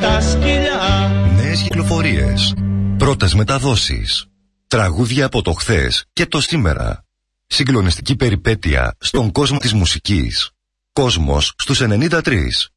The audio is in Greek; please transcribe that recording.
τα σκυλιά. Νέες κυκλοφορίες, πρώτες μεταδόσεις, τραγούδια από το χθες και το σήμερα. Συγκλονιστική περιπέτεια στον κόσμο της μουσικής. Κόσμος στους 93.